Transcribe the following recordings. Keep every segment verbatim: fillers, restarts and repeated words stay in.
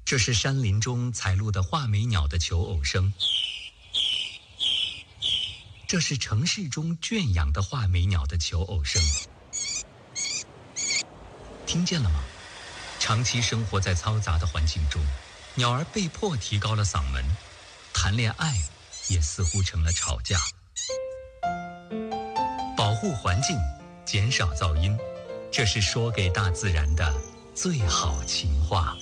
这是山林中采录的画眉鸟的求偶声，这是城市中圈养的画眉鸟的求偶声。听见了吗？长期生活在嘈杂的环境中，鸟儿被迫提高了嗓门，谈恋爱也似乎成了吵架。保护环境，减少噪音，这是说给大自然的最好情话。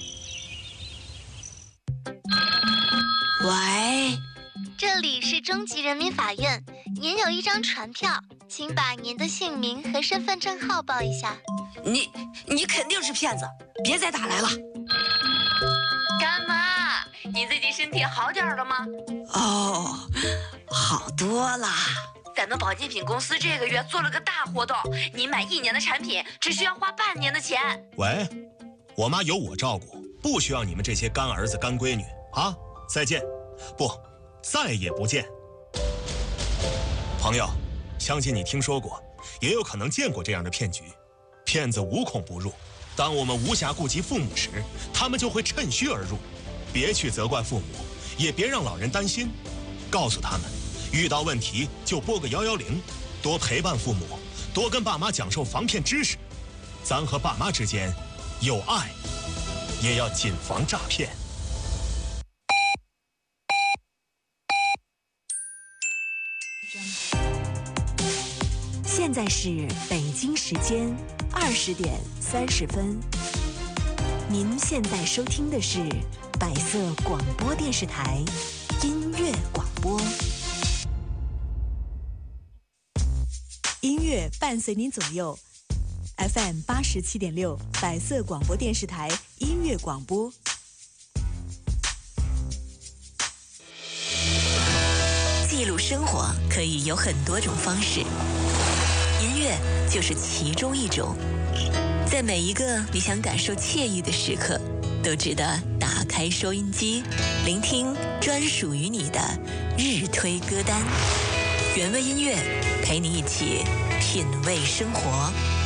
喂， 这里是中级人民法院，您有一张传票，请把您的姓名和身份证号报一下。 你你肯定是骗子，别再打来了。 干妈，你最近身体好点了吗？ 哦，好多啦。 咱们保健品公司这个月做了个大活动，你买一年的产品只需要花半年的钱。 喂，我妈有我照顾，不需要你们这些干儿子干闺女啊！再见，不，再也不见。朋友，相信你听说过，也有可能见过这样的骗局。骗子无孔不入，当我们无暇顾及父母时，他们就会趁虚而入。别去责怪父母，也别让老人担心，告诉他们，遇到问题就拨个幺幺零，多陪伴父母，多跟爸妈讲授防骗知识。咱和爸妈之间有爱，也要谨防诈骗。 现在是北京时间二十点三十分。您现在收听的是百色广播电视台音乐广播，音乐伴随您左右。F M 八十七点六，百色广播电视台音乐广播。记录生活可以有很多种方式，音乐就是其中一种。在每一个你想感受惬意的时刻，都值得打开收音机，聆听专属于你的日推歌单。原味音乐陪你一起品味生活。